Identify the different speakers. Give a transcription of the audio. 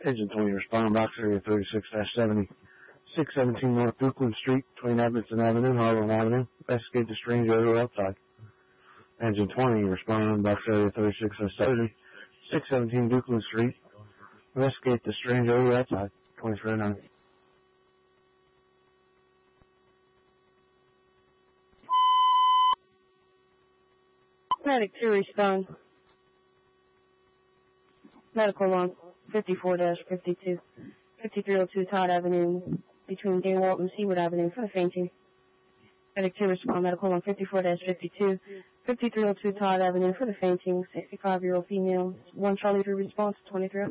Speaker 1: Engine 20, respond box area 36-70. 617 North Dukeland Street, between Edmondson Avenue and Harlan Avenue. Investigate the strange odor outside. Engine 20, respond box area 36-70. 617 Dukeland Street. Investigate the strange odor outside. 2309.
Speaker 2: Medic 2 respond. Medical line 54-52. 5302 Todd Avenue, between Gaywalt and Seaward Avenue for the fainting. Medic 2 respond. Medical line 54-52. 5302 Todd Avenue for the fainting. 65-year-old female. 1 Charlie 3 response 23.